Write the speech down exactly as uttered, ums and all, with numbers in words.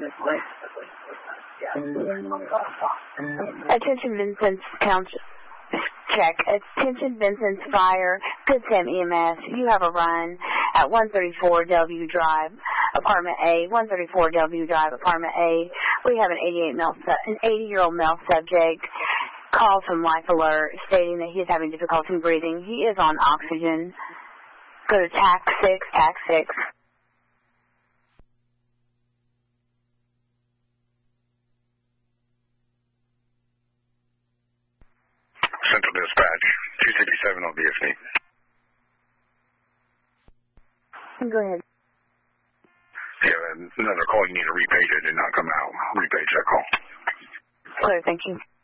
Attention Vincent's Township. Check. Attention Vincent's Fire. Good Sam E M S. You have a run at one thirty-four Delview Drive, Apartment A. one thirty-four Delview Drive, Apartment A. We have an eighty-eight male, an eighty-year-old male subject. Call from Life Alert stating that he is having difficulty breathing. He is on oxygen. Go to TAC six, TAC six. Central Dispatch, two sixty-seven on V F D. Go ahead. Yeah, another call, you need to repage it. Did not come out. Repage that call. Clear, thank you.